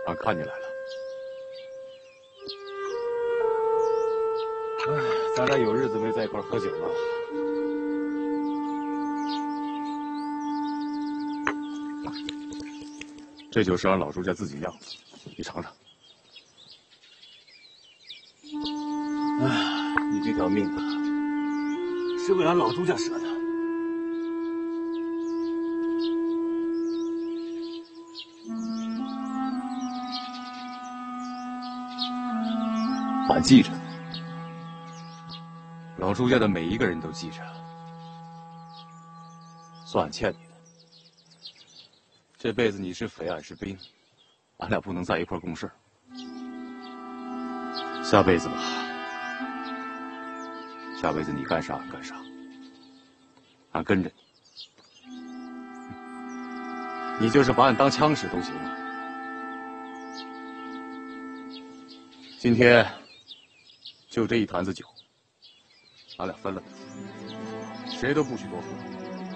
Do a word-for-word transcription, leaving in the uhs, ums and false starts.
俺看你来了。哎，咱俩有日子没在一块喝酒了。这酒是俺老朱家自己酿的，你尝尝。哎，你这条命啊，是为俺老朱家舍的。 俺记着，老朱家的每一个人都记着，算俺欠你的。这辈子你是匪，俺是兵，俺俩不能在一块共事。下辈子吧，下辈子你干啥俺干啥，俺跟着你，你就是把俺当枪使都行啊。今天。 就这一坛子酒，俺俩分了，谁都不许多喝。